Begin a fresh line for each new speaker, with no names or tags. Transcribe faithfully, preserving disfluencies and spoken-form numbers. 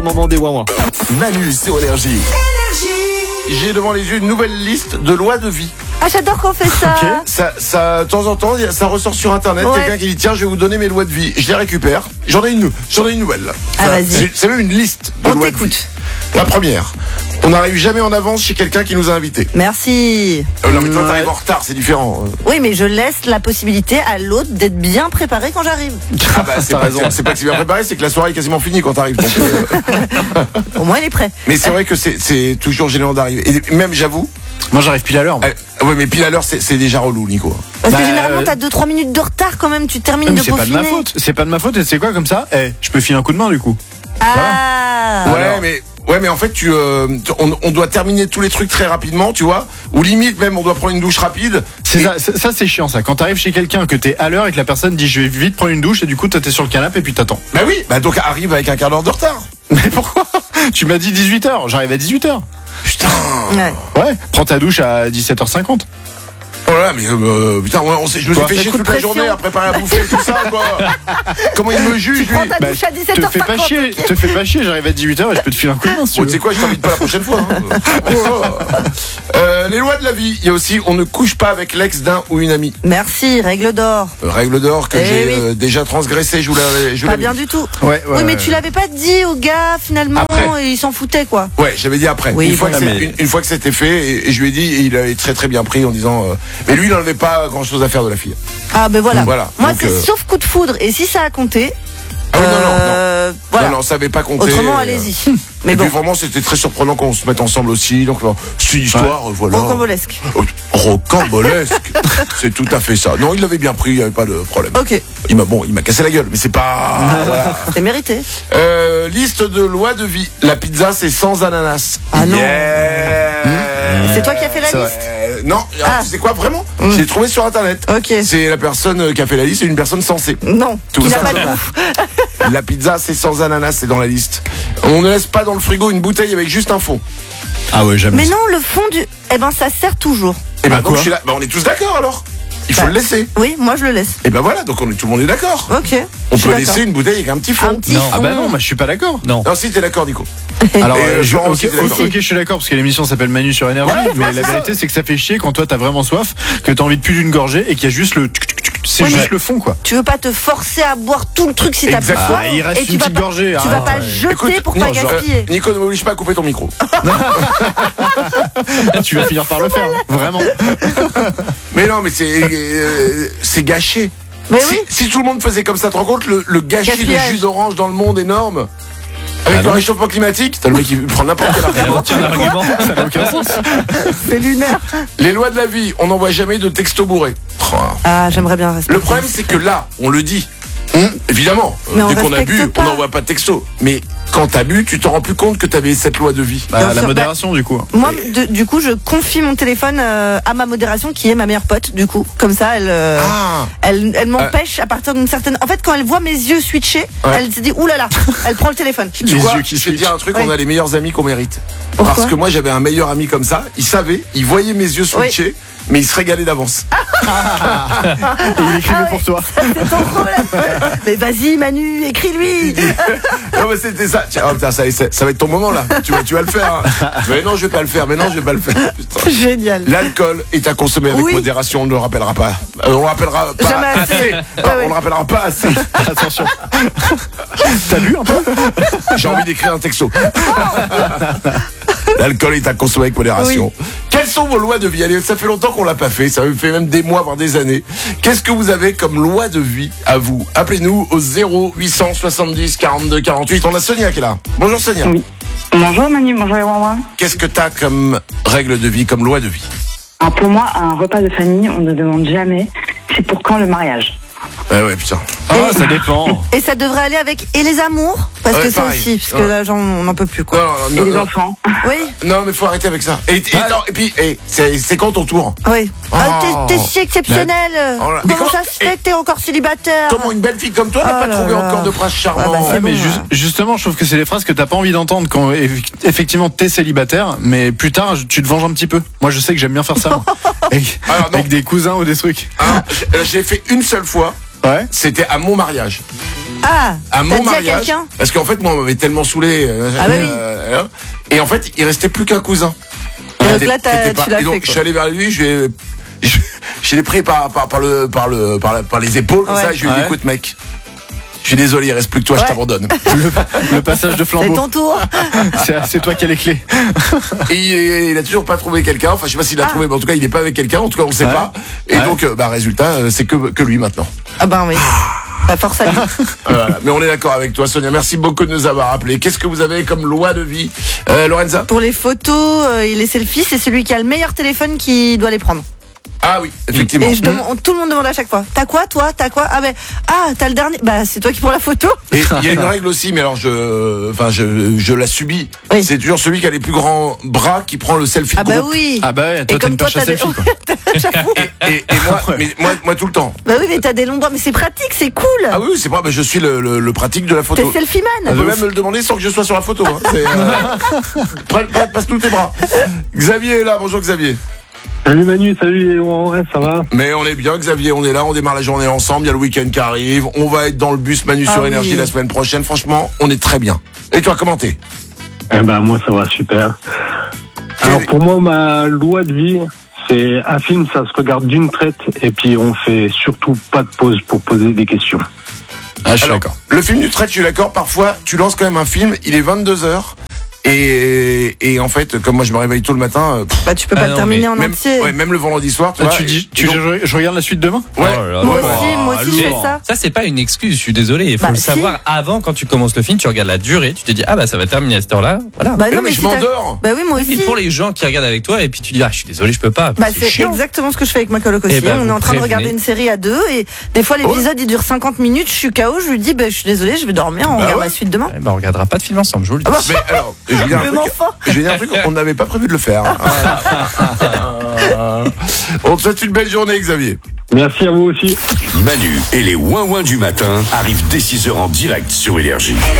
Moment des ouin-ouin.
Manu sur Énergie. J'ai devant les yeux une nouvelle liste de lois de vie.
Ah, j'adore qu'on fait ça.
Okay. Ça, ça, de temps en temps, ça ressort sur Internet.
Ouais.
Quelqu'un qui dit tiens, je vais vous donner mes lois de vie. Je les récupère. J'en ai une, j'en ai une nouvelle. Là.
Ah,
Ça,
vas-y.
c'est, c'est même une liste de
On
lois
t'écoute.
de vie. La première, on n'arrive jamais en avance chez quelqu'un qui nous a invités.
Merci.
Euh, non mais toi, t'arrives en retard, c'est différent.
Oui, mais je laisse la possibilité à l'autre d'être bien préparé quand j'arrive.
Ah bah c'est pas, c'est, c'est pas que c'est bien préparé, c'est que la soirée est quasiment finie quand t'arrives. Donc, euh...
Au moins, il est prêt.
Mais c'est vrai que c'est, c'est toujours gênant d'arriver. Et même, j'avoue.
Moi, j'arrive pile à l'heure.
Euh, ouais, mais pile à l'heure, c'est, c'est déjà relou, Nico.
Parce que
Bah,
généralement,
euh,
t'as deux trois minutes de retard quand même. Tu termines
Mais
de
c'est pas de
peaufiner.
ma faute. C'est pas de ma faute. Et c'est quoi comme ça? Eh, je peux filer un coup de main du coup.
Ah.
Ouais,
Alors.
mais ouais, mais en fait, tu, euh, on, on doit terminer tous les trucs très rapidement, tu vois. Ou limite même, on doit prendre une douche rapide.
C'est
Et-
ça, ça, ça, c'est chiant ça. Quand t'arrives chez quelqu'un que t'es à l'heure et que la personne dit je vais vite prendre une douche et du coup toi t'es sur le canapé et puis t'attends.
Bah oui, bah donc arrive avec un quart d'heure de retard.
Mais pourquoi? Tu m'as dit dix-huit heures. J'arrive à dix-huit heures.
Putain.
Ouais.
Ouais. Prends ta douche à dix-sept heures cinquante.
Oh là, mais euh, putain, ouais, on s'est, je me suis
Quoi?
fait chier
Coup de
toute la
pression.
journée à préparer à bouffer tout ça, quoi. Comment il me juge,
Tu
lui?
prends ta
Bah,
douche à dix-sept
te
heures
fais pas
cinquante.
chier. Te fais pas chier. J'arrive à dix-huit heures et je peux te filer un coup de main si tu
Bon,
veux.
tu sais quoi, je t'invite pas la prochaine fois. Hein. Oh. Euh, les lois de la vie, il y a aussi, on ne couche pas avec l'ex d'un ou une amie.
Merci, règle d'or.
Euh, règle d'or que
Eh
j'ai
oui.
euh, déjà transgressé, je vous l'avais, je vous
Pas
l'avais
bien
dit.
du tout.
Ouais, ouais,
Oui, mais
ouais.
tu l'avais pas dit au gars finalement
Après.
et il s'en foutait quoi.
Ouais, j'avais dit après.
Oui,
une, fois
bon.
que
Ah,
c'est-
mais-
une, une fois que c'était fait, et, et je lui ai dit, et il avait très très bien pris en disant, euh, mais lui il n'en avait pas grand chose à faire de la fille.
Ah ben voilà.
Voilà,
Moi
donc,
c'est
euh,
sauf coup de foudre et si ça a compté.
Ah oui, non, non, non.
euh, Voilà.
Non, non, ça avait pas compté.
Autrement,
euh,
allez-y. Mais
et
bon,
puis vraiment, c'était très surprenant qu'on se mette ensemble aussi. Donc, euh, c'est une histoire, euh, voilà.
rocambolesque.
Oh, Rocambolesque. C'est tout à fait ça. Non, il l'avait bien pris, il n'y avait pas de problème.
Ok,
Il m'a, bon, il m'a cassé la gueule, mais c'est pas. Voilà.
c'est mérité.
Euh, liste de lois de vie. La pizza, c'est sans ananas.
Ah non.
Yeah.
C'est toi qui as fait la
C'est vrai.
liste.
Euh, non,
Ah.
tu sais quoi, vraiment? J'ai trouvé sur internet.
Ok.
C'est la personne qui a fait la liste, c'est une personne sensée.
Non,
Tout
il n'a
ça,
pas de
ça va.
goût.
La pizza, c'est sans ananas, c'est dans la liste. On ne laisse pas dans le frigo une bouteille avec juste un fond.
Ah ouais, jamais.
Mais non, le fond du. Eh ben, ça sert toujours.
Et ben
Bah,
donc
quoi
je suis là. Bah, on est tous d'accord alors. Il faut
Bah.
le laisser.
Oui, moi je le laisse.
Et ben voilà, donc on est tout le monde est d'accord.
Ok.
On
je suis
peut
d'accord.
laisser une bouteille avec un petit fond.
un petit
Non.
fond.
Ah bah non, moi je suis pas d'accord.
Non.
Non, si t'es d'accord, Nico.
Alors,
Et,
euh,
euh,
je,
Florent
ok,
aussi, t'es
ok,
d'accord.
ok, je suis d'accord parce que l'émission s'appelle Manu sur Énergie,
Ouais,
mais
ouais,
la
c'est
vérité c'est que ça fait chier quand toi t'as vraiment soif, que t'as envie de plus d'une gorgée et qu'il y a juste le. tuc, tuc, tuc, C'est
Oui,
juste
mais-
le fond quoi.
Tu veux pas te forcer à boire tout le truc si t'as plus
Exactement.
soif.
Ah, il reste
et tu
une
vas
petite
pas,
gorgée,
Tu
hein.
vas pas
Ouais.
jeter
Écoute,
pour
non,
pas
je-
gaspiller.
euh, Nico, ne m'oblige pas à couper ton micro.
Tu vas finir par le faire, hein, vraiment.
Mais non, mais c'est euh, c'est gâché.
Mais
si,
oui.
si tout le monde faisait comme ça, tu te rends compte le, le gâchis de
Gaspillage.
jus d'orange dans le monde énorme. Avec
Ah
le
non.
réchauffement climatique, t'as le mec qui prend n'importe quel argument.
Tiens, l'argument.
Ça n'a aucun sens.
C'est lunaire.
Les lois de la vie, on n'envoie jamais de texto bourré. Oh.
Ah, j'aimerais bien rester.
Le problème, c'est que là, on le dit. Hum, évidemment,
Mais
euh,
on
dès qu'on a
respecte
bu,
pas.
on n'envoie pas de texto. Mais quand t'as bu, tu t'en rends plus compte que t'avais cette loi de vie.
Bah,
Bien
la
sûr,
modération du coup.
Moi, de- du coup, je confie mon téléphone euh, à ma modération, qui est ma meilleure pote. Du coup, comme ça, elle, euh,
Ah,
elle, elle m'empêche à partir d'une certaine. En fait, quand elle voit mes yeux switcher,
Ouais.
elle se dit ouh là là. Elle prend le téléphone.
tu
Les
vois,
yeux qui
je vais te dire un truc,
Ouais.
on a les meilleurs amis qu'on mérite.
Pourquoi
Parce que moi, j'avais un meilleur ami comme ça. Il savait, il voyait mes yeux switcher, mais il se régalait d'avance.
Et il écrivait
Ah ouais.
pour toi.
C'est ton problème. Mais vas-y, Manu, écris-lui.
Non, mais c'était ça. Tiens, oh, putain, ça, ça, ça va être ton moment là. Tu vas, tu vas le faire. hein. Mais non, je vais pas le faire. Mais non, je vais pas le faire. Putain.
Génial.
L'alcool est à consommer avec
Oui.
modération. On ne le rappellera pas. Euh, on le rappellera pas
Jamais assez.
assez.
Ouais,
Non,
ouais.
On le rappellera pas assez.
Attention. T'as bu un peu?
J'ai envie d'écrire un texto. L'alcool est à consommer avec modération. Quelles sont vos lois de vie? Allez, ça fait longtemps qu'on l'a pas fait. Ça fait même des mois, voire des années. Qu'est-ce que vous avez comme loi de vie à vous? Appelez-nous au zéro huit cent soixante-dix quarante-deux quarante-huit. On a Sonia qui est là. Bonjour Sonia.
Oui. Bonjour Manu, bonjour les Wawa.
Qu'est-ce que t'as comme règle de vie, comme loi de vie?
Alors pour moi, un repas de famille, on ne demande jamais c'est pour quand le mariage.
Ah ouais, putain.
Ah, ça dépend.
Et ça devrait aller avec et les amours, parce
Ouais,
que ça
pareil.
aussi, parce que
Ouais.
là, j'en- on n'en peut plus quoi.
Non,
Et
non,
les
non,
enfants.
Oui,
non, mais faut arrêter avec ça. Et, et, non, et puis, et, c'est, c'est quand ton tour?
oui. Ah,
Oh.
t'es, t'es si exceptionnel.
Oh là- Mais
Comment
comment-
ça se fait que t'es encore célibataire?
Comment une belle fille comme toi n'a
Oh
pas
là
trouvé
là.
encore de prince charmant?
Ah bah, c'est
Ouais, mais
bon,
ju-
hein.
justement, je trouve que c'est des phrases que t'as pas envie d'entendre quand eff- effectivement t'es célibataire, mais plus tard tu te venges un petit peu. Moi, je sais que j'aime bien faire ça. moi. avec,
Alors, non.
avec des cousins ou des trucs.
Hein, j'ai- j'ai fait une seule fois.
Ouais.
C'était à mon mariage.
Ah,
à
t'as
mon
dit à
mariage.
quelqu'un?
Parce qu'en fait, moi, on m'avait tellement saoulé. euh,
Ah bah oui.
euh, et en fait, il restait plus qu'un cousin.
Et donc
Qui
là,
était-
t'as-
qui était pas-
tu l'as
et donc,
fait,
je
quoi.
suis allé vers lui, je lui ai- je, je l'ai pris par, par, par, le, par, le, par, la- par les épaules, comme
Ouais.
ça, et je lui ai dit,
Ouais.
écoute, mec, je suis désolé, il reste plus que toi, je
Ouais.
t'abandonne.
Le, le passage de
C'est
flambeau.
ton tour.
C'est c'est toi qui as les clés.
Et il, il a toujours pas trouvé quelqu'un, enfin, je sais pas s'il a
Ah.
trouvé, mais en tout cas, il est pas avec quelqu'un, en tout cas, on le sait
Ouais.
pas. Et
Ouais.
donc, euh, bah, résultat, euh, c'est que, que lui maintenant.
Ah ben oui. Pas force à lui.
Voilà. Mais on est d'accord avec toi, Sonia. Merci beaucoup de nous avoir appelés. Qu'est-ce que vous avez comme loi de vie, euh, Lorenza?
Pour les photos euh, et les selfies, c'est celui qui a le meilleur téléphone qui doit les prendre.
Ah oui, effectivement.
Et je demande, tout le monde demande à chaque fois. T'as quoi, toi? T'as quoi? Ah ben, ah, t'as le dernier. Bah, c'est toi qui prends la photo.
Et il y a une règle aussi, mais alors je, enfin je, je la subis.
Oui.
C'est toujours celui qui a les plus grands bras qui prend le selfie de
Ah bah
groupe.
oui.
Ah bah ouais,
Et
toi t'as
comme
une
toi,
perche à
t'as des-
selfie quoi.
J'avoue.
Et, et moi,
Ouais.
mais moi, moi tout le temps.
Bah oui, mais t'as des longs bras, mais c'est pratique, c'est cool.
Ah oui, c'est pas, bah, je suis le, le, le pratique de la
T'es
photo.
selfie
On
man.
peut même me le demander sans que je sois sur la photo. Hein. C'est, euh, prête, prête, passe tous tes bras. Xavier est là, bonjour Xavier.
Salut Manu, salut Léon, ouais, ça va?
Mais on est bien Xavier, on est là, on démarre la journée ensemble, il y a le week-end qui arrive, on va être dans le bus Manu
Ah
sur
oui.
Énergie la semaine prochaine, franchement, on est très bien. Et toi, comment t'es?
Eh ben moi ça va super. Alors pour moi ma loi de vie, c'est un film, ça se regarde d'une traite et puis on fait surtout pas de pause pour poser des questions.
Ah, je suis
Alors,
d'accord.
le film du trait, je suis d'accord, parfois tu lances quand même un film, il est vingt-deux heures, et, et en fait, comme moi je me réveille tôt le matin, euh, pff,
Bah, tu peux
Ah
pas
non,
le terminer
mais
en
même,
entier.
ouais, même le vendredi soir, tu
Ah,
vois.
tu
et-
dis,
et
tu,
donc-
je, je regarde la suite demain?
ouais.
Oh là là.
Moi
Ouais.
aussi, moi aussi, je fais
lourd.
ça.
Ça, c'est pas une excuse, je suis désolé. Il faut
Bah,
le
si.
savoir avant, quand tu commences le film, tu regardes la durée, tu te dis, ah bah ça va terminer à cette heure-là. Voilà.
Bah
Eh,
non,
mais
mais
je
si t'as-
m'endors.
Bah oui, moi
Et
aussi.
pour les gens qui regardent avec toi, et puis tu dis, ah je suis désolé, je peux pas.
Bah, c'est
chiant.
exactement ce que je fais avec ma coloc aussi.
Eh ben,
On est
vous
en train de regarder
prévenez.
une série à deux et des fois l'épisode il dure cinquante minutes, je suis K O, je lui dis bah je suis désolé, je vais dormir, on
Bah
regarde
ouais.
la suite demain.
Eh ben, on regardera pas de film ensemble, je vous le dis.
Ah bah,
Mais alors, je vais dire un
Le
truc,
enfant.
je vais dire un truc, on n'avait pas prévu de le faire. On te souhaite une belle journée, Xavier.
Merci à vous aussi.
Manu et les ouin-ouin du matin arrivent dès six heures en direct sur Énergie.